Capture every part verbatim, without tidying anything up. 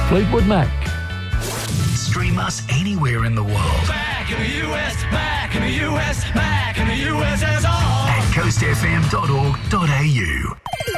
Fleetwood Mac. Stream us anywhere in the world. Back in the U S, back in the U S, back in the U S S R. At coast f m dot org dot a u.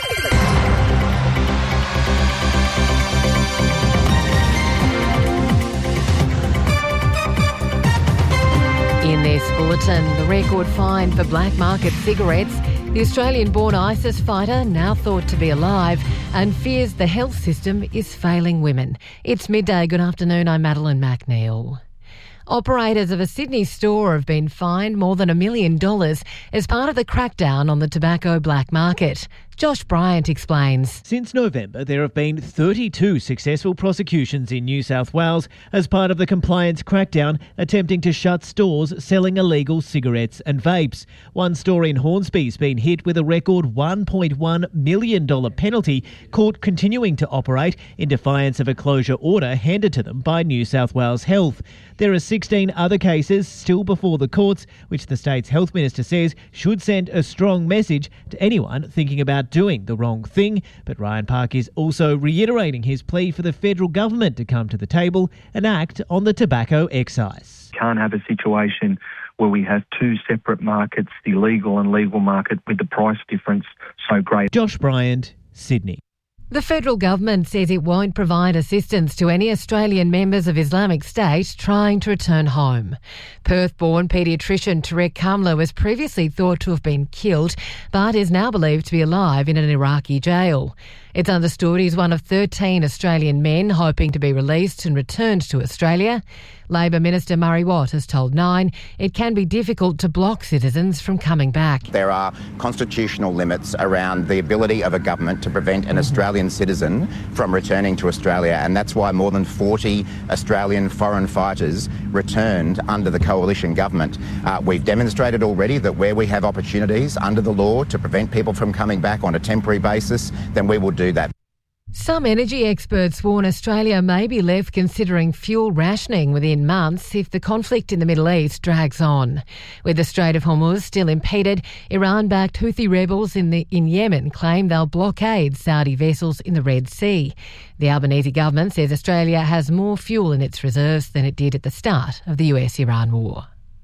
In this bulletin, the record fine for black market cigarettes, the Australian-born ISIS fighter, now thought to be alive, and fears the health system is failing women. It's midday. Good afternoon. I'm Madeline McNeil. Operators of a Sydney store have been fined more than a million dollars as part of the crackdown on the tobacco black market. Josh Bryant explains. Since November, there have been thirty-two successful prosecutions in New South Wales as part of the compliance crackdown attempting to shut stores selling illegal cigarettes and vapes. One store in Hornsby's been hit with a record one point one million dollars penalty, caught continuing to operate in defiance of a closure order handed to them by New South Wales Health. There are sixteen other cases still before the courts, which the state's health minister says should send a strong message to anyone thinking about doing the wrong thing. But Ryan Park is also reiterating his plea for the federal government to come to the table and act on the tobacco excise. Can't have a situation where we have two separate markets, the legal and legal market, with the price difference so great. Josh Bryant, Sydney. The federal government says it won't provide assistance to any Australian members of Islamic State trying to return home. Perth-born paediatrician Tarek Kamla was previously thought to have been killed, but is now believed to be alive in an Iraqi jail. It's understood he's one of thirteen Australian men hoping to be released and returned to Australia. Labor Minister Murray Watt has told Nine it can be difficult to block citizens from coming back. There are constitutional limits around the ability of a government to prevent an Australian citizen from returning to Australia, and that's why more than forty Australian foreign fighters returned under the coalition government. Uh, we've demonstrated already that where we have opportunities under the law to prevent people from coming back on a temporary basis, then we will do that. Some energy experts warn Australia may be left considering fuel rationing within months if the conflict in the Middle East drags on. With the Strait of Hormuz still impeded, Iran-backed Houthi rebels in, the, in Yemen claim they'll blockade Saudi vessels in the Red Sea. The Albanese government says Australia has more fuel in its reserves than it did at the start of the U S-Iran war.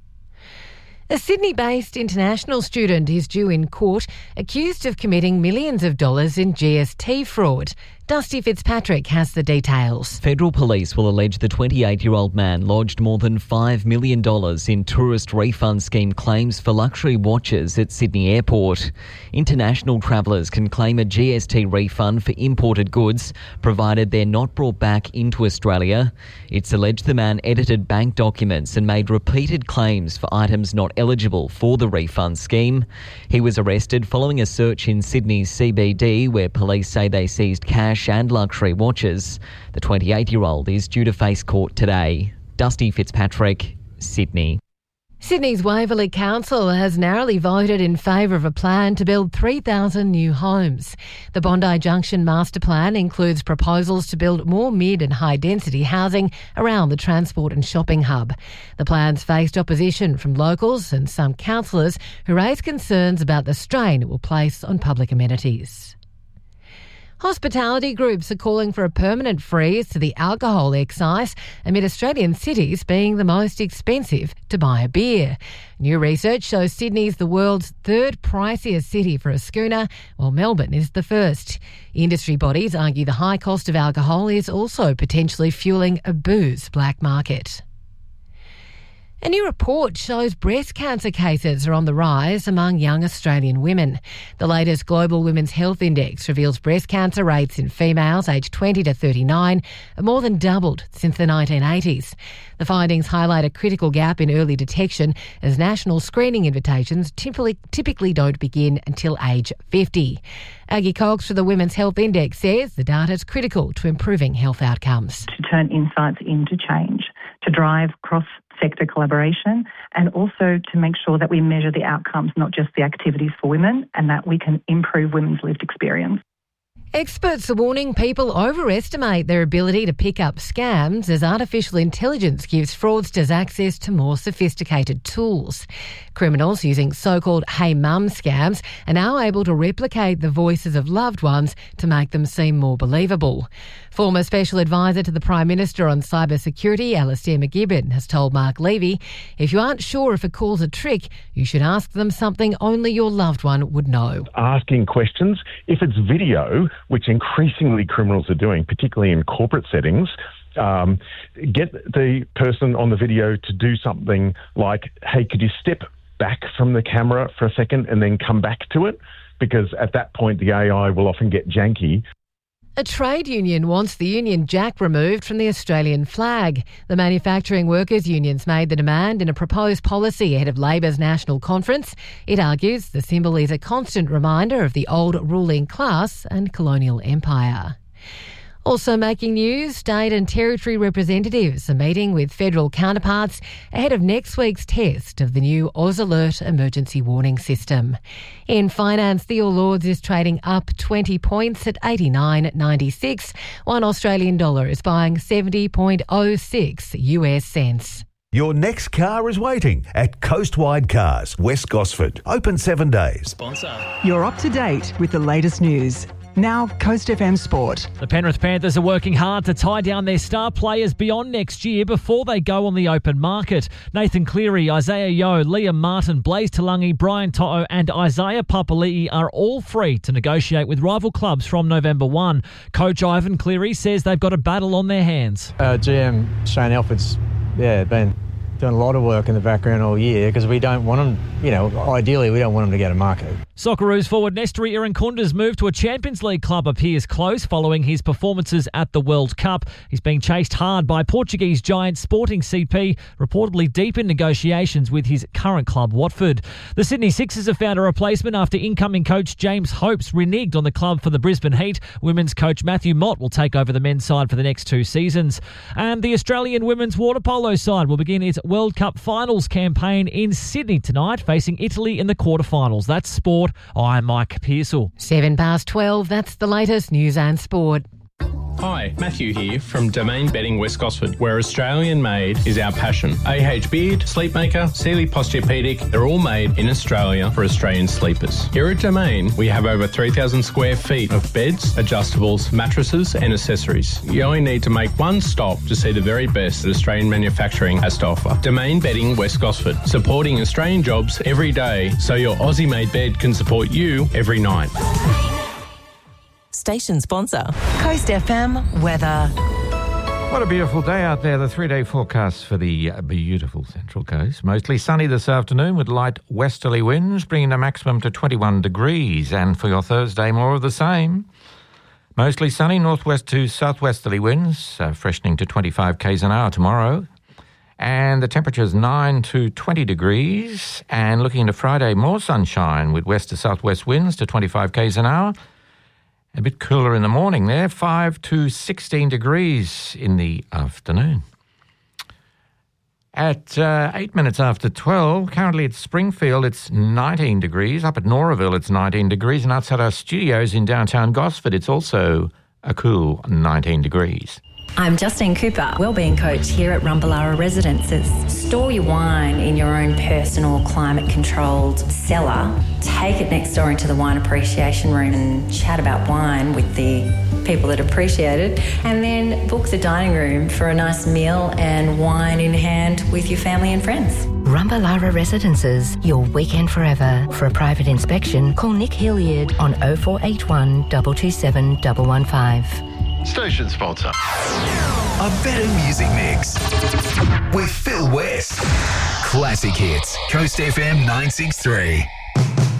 A Sydney-based international student is due in court accused of committing millions of dollars in G S T fraud. Dusty Fitzpatrick has the details. Federal police will allege the twenty-eight-year-old man lodged more than five million dollars in tourist refund scheme claims for luxury watches at Sydney Airport. International travellers can claim a G S T refund for imported goods, provided they're not brought back into Australia. It's alleged the man edited bank documents and made repeated claims for items not eligible for the refund scheme. He was arrested following a search in Sydney's C B D where police say they seized cash and luxury watches. The twenty-eight-year-old is due to face court today. Dusty Fitzpatrick, Sydney. Sydney's Waverley Council has narrowly voted in favour of a plan to build three thousand new homes. The Bondi Junction Master Plan includes proposals to build more mid and high-density housing around the transport and shopping hub. The plans faced opposition from locals and some councillors who raised concerns about the strain it will place on public amenities. Hospitality groups are calling for a permanent freeze to the alcohol excise amid Australian cities being the most expensive to buy a beer. New research shows Sydney's the world's third priciest city for a schooner, while Melbourne is the first. Industry bodies argue the high cost of alcohol is also potentially fueling a booze black market. A new report shows breast cancer cases are on the rise among young Australian women. The latest Global Women's Health Index reveals breast cancer rates in females aged twenty to thirty-nine have more than doubled since the nineteen eighties. The findings highlight a critical gap in early detection, as national screening invitations typically, typically don't begin until age fifty. Aggie Cox for the Women's Health Index says the data is critical to improving health outcomes. To turn insights into change, to drive cross-sector collaboration, and also to make sure that we measure the outcomes, not just the activities for women, and that we can improve women's lived experience. Experts are warning people overestimate their ability to pick up scams as artificial intelligence gives fraudsters access to more sophisticated tools. Criminals using so-called Hey Mum scams are now able to replicate the voices of loved ones to make them seem more believable. Former Special Advisor to the Prime Minister on Cybersecurity, Alastair McGibbon, has told Mark Levy, if you aren't sure if a call's a trick, you should ask them something only your loved one would know. Asking questions, if it's video, which increasingly criminals are doing, particularly in corporate settings, um, get the person on the video to do something like, hey, could you step back from the camera for a second and then come back to it? Because at that point, the A I will often get janky. A trade union wants the Union Jack removed from the Australian flag. The Manufacturing Workers Unions made the demand in a proposed policy ahead of Labor's National Conference. It argues the symbol is a constant reminder of the old ruling class and colonial empire. Also making news, state and territory representatives are meeting with federal counterparts ahead of next week's test of the new Oz Alert emergency warning system. In finance, the All Ords is trading up twenty points at eighty-nine ninety-six. One Australian dollar is buying seventy point oh six U S cents. Your next car is waiting at Coastwide Cars, West Gosford. Open seven days. Sponsor. You're up to date with the latest news. Now, Coast F M Sport. The Penrith Panthers are working hard to tie down their star players beyond next year before they go on the open market. Nathan Cleary, Isaiah Yeo, Liam Martin, Blaise Talangi, Brian To'o and Isaiah Papali'i are all free to negotiate with rival clubs from November first. Coach Ivan Cleary says they've got a battle on their hands. Uh, G M Shane Alford's yeah, been doing a lot of work in the background all year because we don't want them, you know, ideally we don't want them to get a market. Socceroos forward Nesteri Irankunda's move to a Champions League club appears close following his performances at the World Cup. He's being chased hard by Portuguese giant Sporting C P, reportedly deep in negotiations with his current club, Watford. The Sydney Sixers have found a replacement after incoming coach James Hopes reneged on the club for the Brisbane Heat. Women's coach Matthew Mott will take over the men's side for the next two seasons. And the Australian women's water polo side will begin its World Cup finals campaign in Sydney tonight, facing Italy in the quarterfinals. That's sport. I'm Mike Pearsall. Seven past twelve, that's the latest news and sport. Hi, Matthew here from Domain Bedding West Gosford, where Australian made is our passion. A H Beard, Sleepmaker, Sealy Posturepedic, they're all made in Australia for Australian sleepers. Here at Domain, we have over three thousand square feet of beds, adjustables, mattresses and accessories. You only need to make one stop to see the very best that Australian manufacturing has to offer. Domain Bedding West Gosford, supporting Australian jobs every day so your Aussie-made bed can support you every night. Station sponsor, Coast F M weather. What a beautiful day out there. The three-day forecast for the beautiful Central Coast. Mostly sunny this afternoon with light westerly winds, bringing the maximum to twenty-one degrees. And for your Thursday, more of the same. Mostly sunny, northwest to southwesterly winds, uh, freshening to twenty-five kays an hour tomorrow. And the temperature is nine to twenty degrees. And looking into Friday, more sunshine with west to southwest winds to twenty-five kays an hour. A bit cooler in the morning there, five to sixteen degrees in the afternoon. At uh, eight minutes after twelve, currently at Springfield, it's nineteen degrees. Up at Noraville, it's nineteen degrees. And outside our studios in downtown Gosford, it's also a cool nineteen degrees. I'm Justine Cooper, Wellbeing Coach here at Rumballara Residences. Store your wine in your own personal climate-controlled cellar. Take it next door into the wine appreciation room and chat about wine with the people that appreciate it. And then book the dining room for a nice meal and wine in hand with your family and friends. Rumballara Residences, your weekend forever. For a private inspection, call Nick Hilliard on oh four eight one, two two seven, one one five. Station sponsor. A better music mix with Phil West. Classic hits. Coast F M nine six three.